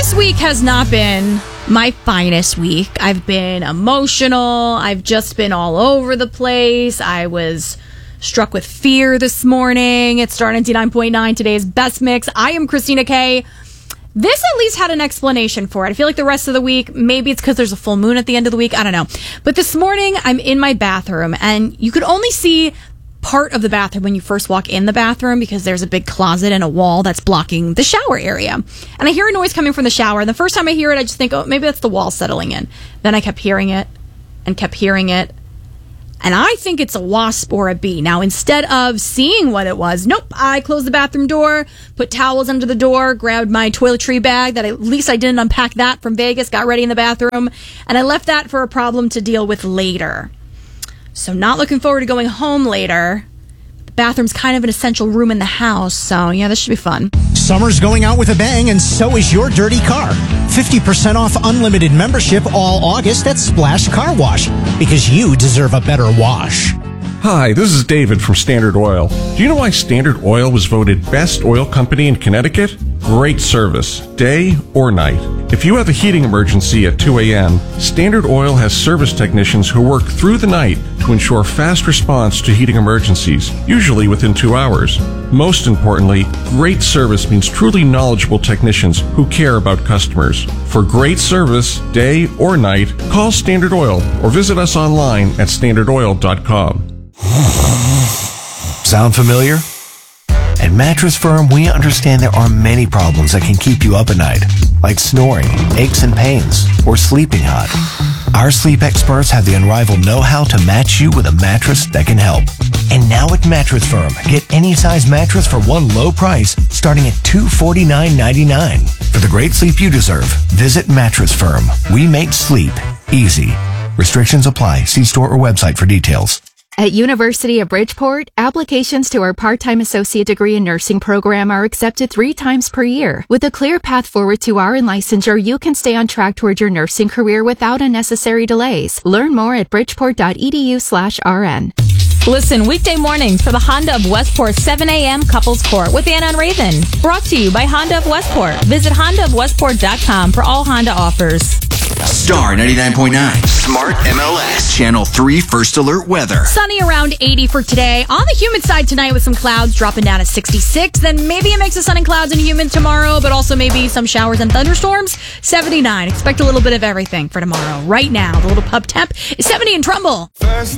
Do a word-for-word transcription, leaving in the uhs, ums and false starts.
This week has not been my finest week. I've been emotional. I've just been all over the place. I was struck with fear this morning. It's Star ninety-nine point nine, today's best mix. I am Christina Kay. This at least had an explanation for it. I feel like the rest of the week, maybe it's because there's a full moon at the end of the week. I don't know. But this morning, I'm in my bathroom, and you could only see part of the bathroom when you first walk in the bathroom because there's a big closet and a wall that's blocking the shower area. And I hear a noise coming from the shower, and the first time I hear it, I just think, oh, maybe that's the wall settling in. Then I kept hearing it and kept hearing it. And I think it's a wasp or a bee. Now, instead of seeing what it was, nope, I closed the bathroom door, put towels under the door, grabbed my toiletry bag that I, at least I didn't unpack that from Vegas, got ready in the bathroom, and I left that for a problem to deal with later. So not looking forward to going home later. The bathroom's kind of an essential room in the house, so yeah, this should be fun. Summer's going out with a bang, and so is your dirty car. fifty percent off unlimited membership all August at Splash Car Wash, because you deserve a better wash. Hi, this is David from Standard Oil. Do you know why Standard Oil was voted best oil company in Connecticut? Great service, day or night. If you have a heating emergency at two a.m., Standard Oil has service technicians who work through the night to ensure fast response to heating emergencies, usually within two hours. Most importantly, great service means truly knowledgeable technicians who care about customers. For great service, day or night, call Standard Oil or visit us online at standard oil dot com. Sound familiar? At Mattress Firm, we understand there are many problems that can keep you up at night, like snoring, aches and pains, or sleeping hot. Our sleep experts have the unrivaled know-how to match you with a mattress that can help. And now at Mattress Firm, get any size mattress for one low price, starting at two hundred forty-nine ninety-nine. For the great sleep you deserve, visit Mattress Firm. We make sleep easy. Restrictions apply. See store or website for details. At University of Bridgeport, applications to our part-time associate degree in nursing program are accepted three times per year. With a clear path forward to R N licensure, you can stay on track toward your nursing career without unnecessary delays. Learn more at bridgeport.edu slash RN. Listen weekday mornings for the Honda of Westport seven a.m. Couples Court with Anna and Raven. Brought to you by Honda of Westport. Visit honda of westport dot com for all Honda offers. Star ninety-nine point nine, Smart M L S, Channel three First Alert Weather. Sunny around eighty for today. On the humid side tonight with some clouds dropping down to sixty-six. Then maybe a mix of sun and clouds and humid tomorrow, but also maybe some showers and thunderstorms. seventy-nine. Expect a little bit of everything for tomorrow. Right now, the little pub temp is seventy in Trumbull. First